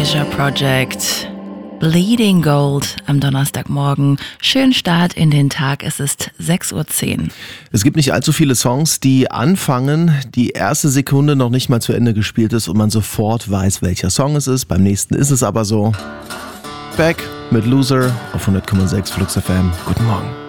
Erasure Project. Bleeding Gold am Donnerstagmorgen. Schönen Start in den Tag. Es ist 6:10 Uhr. Es gibt nicht allzu viele Songs, die anfangen, die erste Sekunde noch nicht mal zu Ende gespielt ist und man sofort weiß, welcher Song es ist. Beim nächsten ist es aber so. Back mit Loser auf 100,6 Flux FM. Guten Morgen.